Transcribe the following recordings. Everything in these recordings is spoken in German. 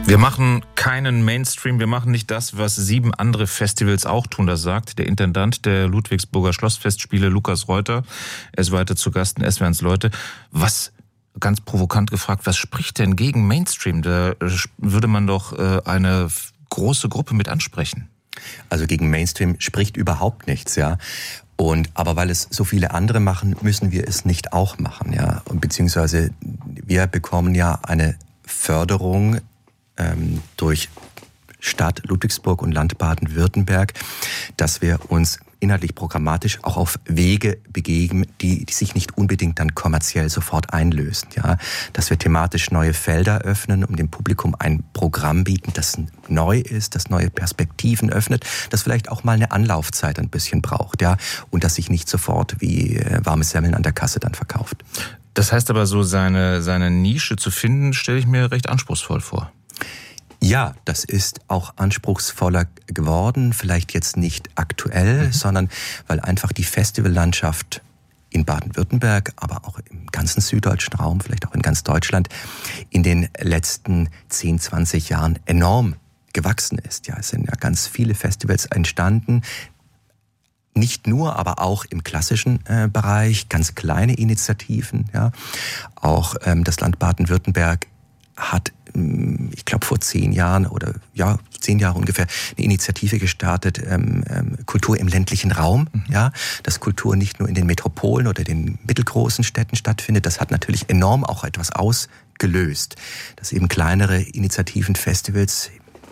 Wir machen keinen Mainstream, wir machen nicht das, was 7 andere Festivals auch tun, das sagt der Intendant der Ludwigsburger Schlossfestspiele, Lukas Reuter. Er ist weiter zu Gast in SWR1 Leute. Was, ganz provokant gefragt, was spricht denn gegen Mainstream? Da würde man doch eine große Gruppe mit ansprechen. Also gegen Mainstream spricht überhaupt nichts, ja. Aber weil es so viele andere machen, müssen wir es nicht auch machen, ja. Beziehungsweise wir bekommen ja eine Förderung durch Stadt Ludwigsburg und Land Baden-Württemberg, dass wir uns inhaltlich programmatisch auch auf Wege begeben, die sich nicht unbedingt dann kommerziell sofort einlösen. Ja? Dass wir thematisch neue Felder öffnen, um dem Publikum ein Programm bieten, das neu ist, das neue Perspektiven öffnet, das vielleicht auch mal eine Anlaufzeit ein bisschen braucht, ja, und das sich nicht sofort wie warme Semmeln an der Kasse dann verkauft. Das heißt aber so, seine Nische zu finden, stelle ich mir recht anspruchsvoll vor. Ja, das ist auch anspruchsvoller geworden, vielleicht jetzt nicht aktuell, sondern weil einfach die Festivallandschaft in Baden-Württemberg, aber auch im ganzen süddeutschen Raum, vielleicht auch in ganz Deutschland, in den letzten 10, 20 Jahren enorm gewachsen ist. Ja, es sind ja ganz viele Festivals entstanden, nicht nur, aber auch im klassischen Bereich, ganz kleine Initiativen. Ja, auch das Land Baden-Württemberg hat, ich glaube vor 10 Jahren oder 10 Jahre ungefähr, eine Initiative gestartet, Kultur im ländlichen Raum. Ja, dass Kultur nicht nur in den Metropolen oder den mittelgroßen Städten stattfindet. Das hat natürlich enorm auch etwas ausgelöst, dass eben kleinere Initiativen, Festivals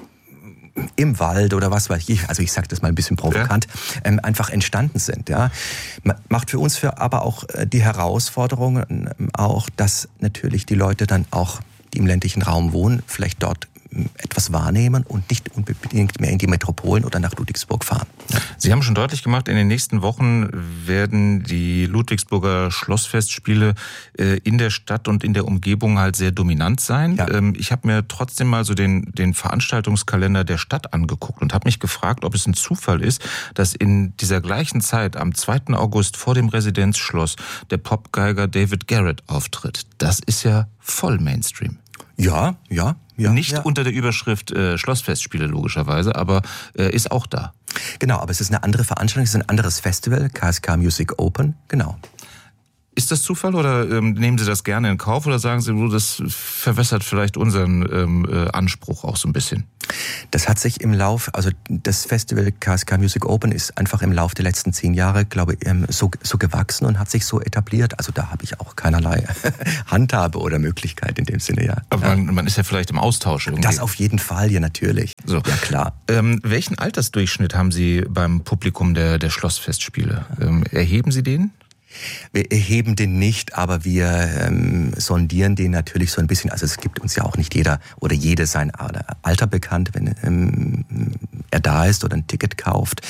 im Wald oder was weiß ich, also ich sage das mal ein bisschen provokant, einfach entstanden sind. Ja. Macht für uns aber auch die Herausforderung auch, dass natürlich die Leute dann auch, die im ländlichen Raum wohnen, vielleicht dort etwas wahrnehmen und nicht unbedingt mehr in die Metropolen oder nach Ludwigsburg fahren. Sie haben schon deutlich gemacht, in den nächsten Wochen werden die Ludwigsburger Schlossfestspiele in der Stadt und in der Umgebung halt sehr dominant sein. Ja. Ich habe mir trotzdem mal so den Veranstaltungskalender der Stadt angeguckt und habe mich gefragt, ob es ein Zufall ist, dass in dieser gleichen Zeit, am 2. August vor dem Residenzschloss, der Popgeiger David Garrett auftritt. Das ist ja voll Mainstream. Ja. Nicht unter der Überschrift Schlossfestspiele logischerweise, aber ist auch da. Genau, aber es ist eine andere Veranstaltung, es ist ein anderes Festival, KSK Music Open, genau. Ist das Zufall oder nehmen Sie das gerne in Kauf oder sagen Sie, das verwässert vielleicht unseren Anspruch auch so ein bisschen? Das hat sich also das Festival KSK Music Open ist einfach im Laufe der letzten 10 Jahre, glaube ich, so gewachsen und hat sich so etabliert. Also da habe ich auch keinerlei Handhabe oder Möglichkeit in dem Sinne, ja. Aber man ist ja vielleicht im Austausch irgendwie. Das auf jeden Fall, ja natürlich. So. Ja, klar. Welchen Altersdurchschnitt haben Sie beim Publikum der Schlossfestspiele? Erheben Sie den? Wir erheben den nicht, aber wir sondieren den natürlich so ein bisschen. Also es gibt uns ja auch nicht jeder oder jede sein Alter bekannt, wenn er da ist oder ein Ticket kauft.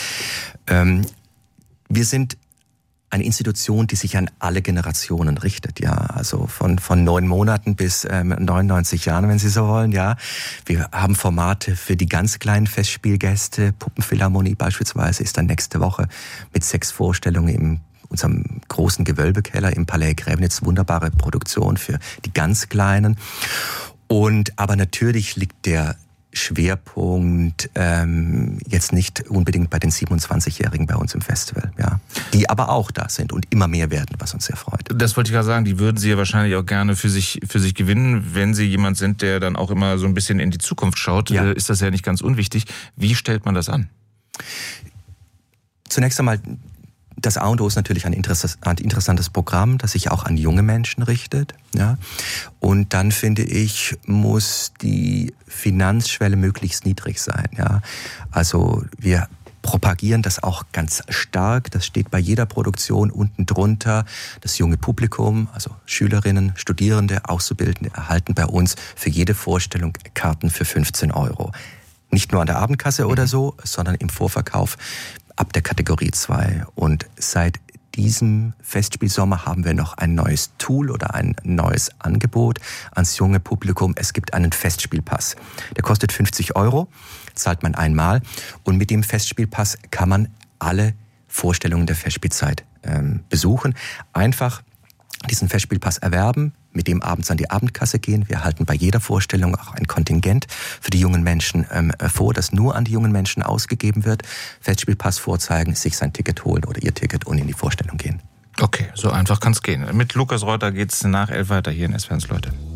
Wir sind eine Institution, die sich an alle Generationen richtet, ja, also von 9 Monaten bis 99 Jahren, wenn Sie so wollen, ja. Wir haben Formate für die ganz kleinen Festspielgäste. Puppenphilharmonie beispielsweise ist dann nächste Woche mit 6 Vorstellungen im unserem großen Gewölbekeller im Palais Gräbnitz, wunderbare Produktion für die ganz Kleinen. Aber natürlich liegt der Schwerpunkt jetzt nicht unbedingt bei den 27-Jährigen bei uns im Festival, ja, die aber auch da sind und immer mehr werden, was uns sehr freut. Das wollte ich gerade sagen, die würden Sie ja wahrscheinlich auch gerne für sich gewinnen, wenn Sie jemand sind, der dann auch immer so ein bisschen in die Zukunft schaut, ja. Ist das ja nicht ganz unwichtig. Wie stellt man das an? Zunächst einmal, das A und O ist natürlich ein interessantes Programm, das sich auch an junge Menschen richtet. Ja. Und dann, finde ich, muss die Finanzschwelle möglichst niedrig sein. Ja. Also wir propagieren das auch ganz stark. Das steht bei jeder Produktion unten drunter. Das junge Publikum, also Schülerinnen, Studierende, Auszubildende, erhalten bei uns für jede Vorstellung Karten für 15 €. Nicht nur an der Abendkasse oder so, sondern im Vorverkauf ab der Kategorie 2. Und seit diesem Festspielsommer haben wir noch ein neues Tool oder ein neues Angebot ans junge Publikum. Es gibt einen Festspielpass. Der kostet 50 €, zahlt man einmal. Und mit dem Festspielpass kann man alle Vorstellungen der Festspielzeit besuchen. Einfach diesen Festspielpass erwerben, mit dem abends an die Abendkasse gehen. Wir halten bei jeder Vorstellung auch ein Kontingent für die jungen Menschen vor, das nur an die jungen Menschen ausgegeben wird. Festspielpass vorzeigen, sich sein Ticket holen oder ihr Ticket und in die Vorstellung gehen. Okay, so einfach kann es gehen. Mit Lukas Reuter geht's nach 11 weiter hier in SWR1 Leute.